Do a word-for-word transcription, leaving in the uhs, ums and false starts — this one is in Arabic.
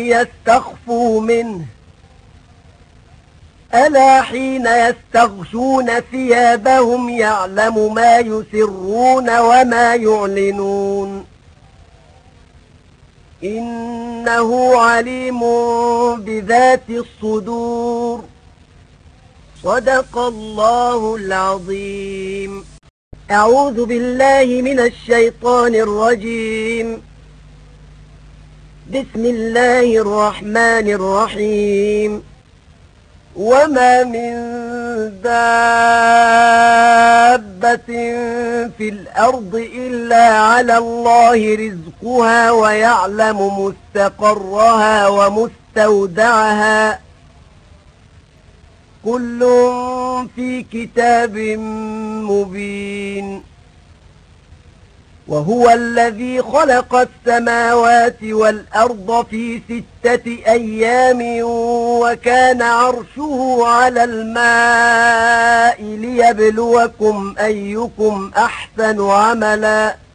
ليستخفوا منه ألا حين يستغشون ثيابهم يعلم ما يسرون وما يعلنون إنه عليم بذات الصدور. صدق الله العظيم. أعوذ بالله من الشيطان الرجيم. بسم الله الرحمن الرحيم. وما من دابة في الأرض إلا على الله رزقها ويعلم مستقرها ومستودعها كل في كتاب مبين. وهو الذي خلق السماوات والأرض في ستة أيام وكان عرشه على الماء ليبلوكم أيكم أحسن عملا